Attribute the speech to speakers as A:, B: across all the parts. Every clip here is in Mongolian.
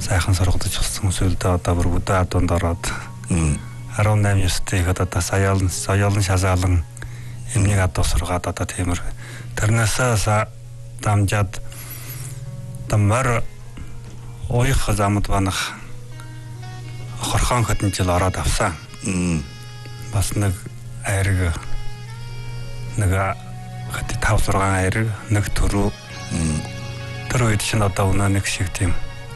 A: сайхан сургадаж болсон сүлдээ одоо бүр бүдэ адуунд ороод 18 ёстой ихэд одоо соёолын шазаалан эмнийг адуу сургаад одоо тиймэр тэрнээс дамжаад тамар оих замд банах хорхон хэдэн жил ороод авсан. Бас нэг айраг нэг хати 5-6 айраг нэг төрөө тэр үед чинь одоо өнөө нэг шиг тийм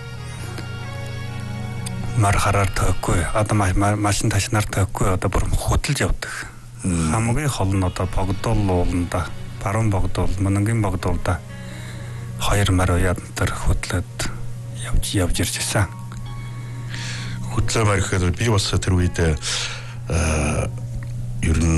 A: мар хараар төггүй одоо машин ташнаар төггүй одоо бүр хөдөлж явдаг. Хамгийн хол нь одоо богдол ууланда баруун богдол мөнгийн богдолда 2 мар уяад тэр хөдлөд явж ирж байсан.
B: Хөдлөө мар гэхэд би бас тэр үед ер нь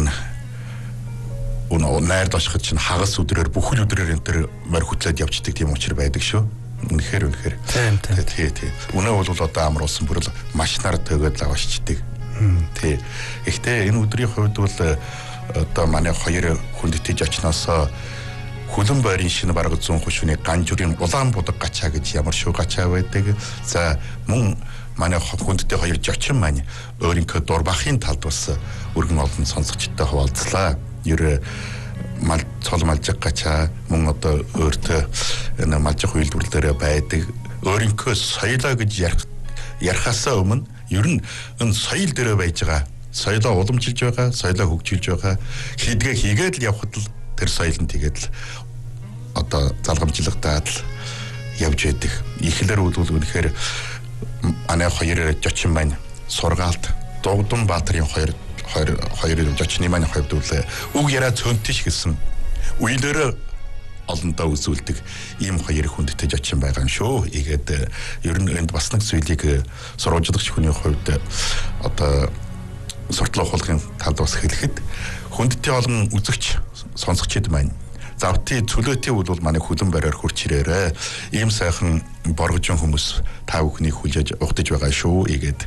B: найр дошход чинь хагас өдрөөр бүхэл өдрөөр энэ тэр морь хөтлөөд явждаг тийм учир байдаг шүү. Үнэхээр. Тий. Үнэ бол одоо амруулсан бүр л машинаар төгөөд лавшчдаг. Тий. Гэхдээ энэ өдрийн хувьд бол одоо манай 2 хүндэтэж очноос хөлөн байрын шинэ бараг 100 хүчний ганжурын улаан будаг гачаа гэж ямар шүү гачаа байдаг. За мөн манай хүндтэй 2 жочин маань өөрийнхөө дурбахын талд бас өргөн олон сонсогчтой хуваалцлаа. Ер цол малжиг гачаа мөн одоо өөртөө энэ малжиг үйлдвэрлэлээр байдаг. Өөрийнхөө соёлоо гэж ярихаас өмнө ер нь энэ соёл дээр байж байгаа, соёлоо уламжилж байгаа, соёлоо хөгжүүлж байгаа хийдгээ хийгээд л явхад л тэр соёл нь тэгээд л одоо залгамжлагтаад л явж байдаг. Ихлээр үлдвэл үнэхээр манай 2 жочин маань сургаалт Дугдун Баатарын 2 жочны маань хувьд үг яриа цөнтөш гэсэн үеэлэрээ олондоо үзүүлдэг ийм 2 хүндтэй жочин байгаа юм шүү. Ийгээд ер нь энд бас нэг зүйлийг сурвалжлагч хүний хувьд одоо суртлах болгохын талд бас хэлэхэд хүндтэй олон үзэгч сонсогчид маань завтын цөлөөтэй бол манай хөлөн бариар хурч ирээрээ ийм сайхан боргожин хүмүүс та бүхнийг хүлээж угтаж байгаа шүү. Ийгээд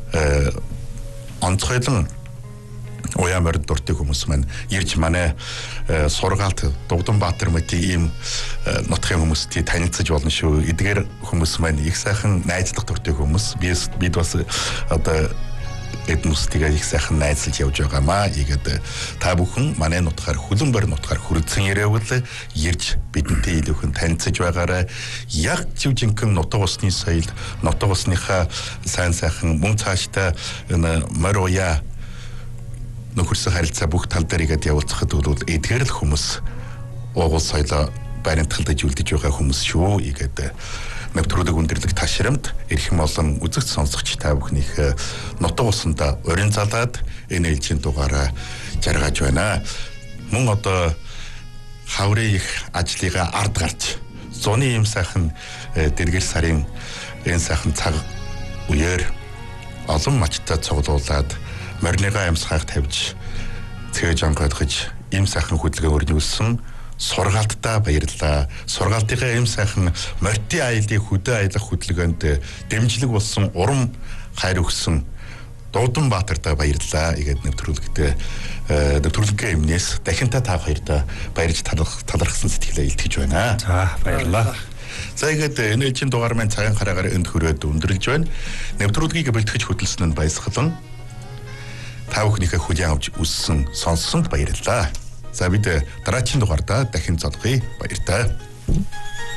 B: онцгойлон уян морд дуртай хүмүүс маань ирж манай сургаалт Дугдун Баатар мэтийн ийм нутгийн хүмүүстэй танилцж болно шүү. Эдгээр хүмүүс маань их сайхан найзлах дуртай хүмүүс. Бид бас одоо эднүстигээ их сайхан найзлж явж байгаамаа. Ийгээд та бүхэн манай нутгаар хөлөн бор нутгаар хүрэлцэн ирээвэл ирж бидэнтэй илүүхэн танилцж байгаарай. Яг жинхэнэ нутаг усны соёл, нутаг усныхаа сайн сайхан мөн цаашдаа энэ морь уяа нөхөрсөн харилцаа бүх тал дээр игээд явуулцахад бол эдгээр л хүмүүс уугуул соёлоо баримтгалдаж үлдэж байгаа хүмүүс шүү. Ийгээд нэвтрүүлэг өндөрлөг ташрамд эрхэм олон үзэгч сонсогч та бүхнийх нутаг усанда урин залаад энэ ээлжийн дугаараа жаргаж байна. Мөн одоо хаврын их ажлыгаа ард гарч зуны юм сайхан дэргэр сарын энэ сайхан цаг үеэр олон мачтай цуглуулад морьныгаа амьсгаах тавьж цээж онгойлгож ийм сайхан хөдөлгөөн өрнүүлсэн сургаалтаа баярлалаа. Сургаалтынхаа ийм сайхан морьтын аялыг хөдөө аялах хөдөлгөөнд дэмжлэг болсон урам хайр өгсөн Дугдун Баатартаа баярлалаа. Ийгээд нэвтрүүлгийн өмнөөс дахин та хоёртаа баярж талархсан сэтгэлээ илтгэж байна.
A: За баярлалаа.
B: За ийгээд энэ ээлжийн дугаар маань цагаан хараагаар энд хүрээд өндөрлж байна. Нэвтрүүлгийг бэлтгэж хөтлсөн нь баясгалан та бүхнийхээ хүлээн авч үзсэн сонссонд баярлалаа. За бид дараагийн дугаардаа дахин золгоё. Баяртай.